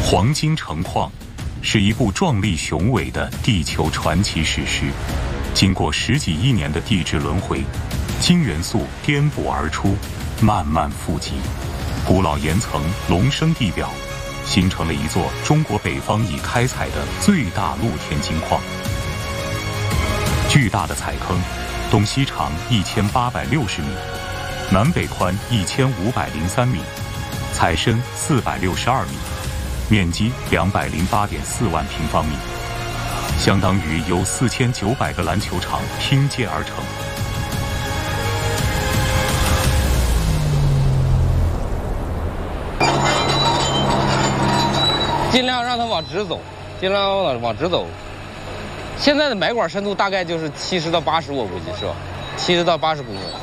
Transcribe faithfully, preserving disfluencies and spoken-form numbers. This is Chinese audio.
黄金城矿是一部壮丽雄伟的地球传奇史诗，经过十几亿年的地质轮回，金元素颠簸而出，慢慢富集，古老岩层隆升地表，形成了一座中国北方已开采的最大露天金矿。巨大的采坑，东西长一千八百六十米，南北宽一千五百零三米，采深四百六十二米，面积两百零八点四万平方米，相当于由四千九百个篮球场拼接而成。 尽量让它往直走，尽量往往直走。现在的埋管深度大概就是七十到八十，我估计是吧？七十到八十公分。